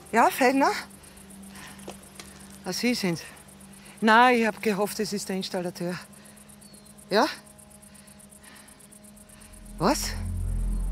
Ja, Fellner? Ah, Sie sind. Nein, ich habe gehofft, es ist der Installateur. Ja? Was?